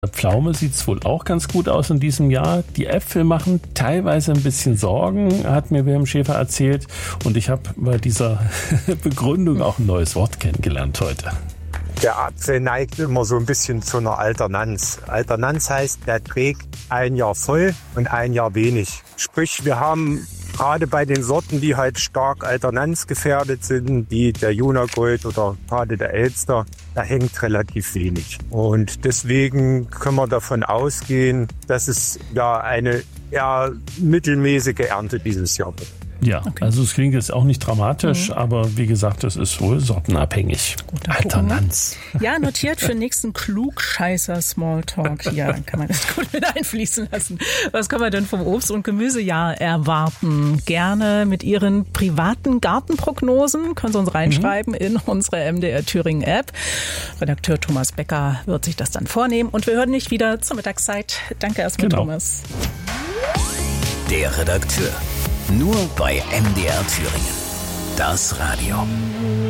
Pflaume sieht es wohl auch ganz gut aus in diesem Jahr. Die Äpfel machen teilweise ein bisschen Sorgen, hat mir Wilhelm Schäfer erzählt. Und ich habe bei dieser Begründung auch ein neues Wort kennengelernt heute. Der Apfel neigt immer so ein bisschen zu einer Alternanz. Alternanz heißt, der trägt ein Jahr voll und ein Jahr wenig. Sprich, wir haben gerade bei den Sorten, die halt stark alternanzgefährdet sind, wie der Junagold oder gerade der Elster, da hängt relativ wenig. Und deswegen können wir davon ausgehen, dass es ja eine eher mittelmäßige Ernte dieses Jahr wird. Ja, okay. Also es klingt jetzt auch nicht dramatisch, aber wie gesagt, das ist wohl sortenabhängig. Alternanz. Ja, notiert für nächsten Klugscheißer-Smalltalk. Ja, dann kann man das gut mit einfließen lassen. Was kann man denn vom Obst- und Gemüsejahr erwarten? Gerne mit Ihren privaten Gartenprognosen können Sie uns reinschreiben in unsere MDR Thüringen App. Redakteur Thomas Becker wird sich das dann vornehmen und wir hören nicht wieder zur Mittagszeit. Danke erstmal, Thomas. Der Redakteur. Nur bei MDR Thüringen. Das Radio.